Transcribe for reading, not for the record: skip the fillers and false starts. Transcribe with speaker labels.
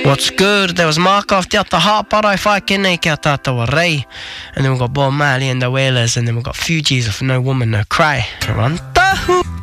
Speaker 1: What's good? There was Mark off the other heart, but I fucking make out that Ray. And then we've got Bob Marley and the Wailers, and then we've got Fugees of No Woman, No Cry. Toronto.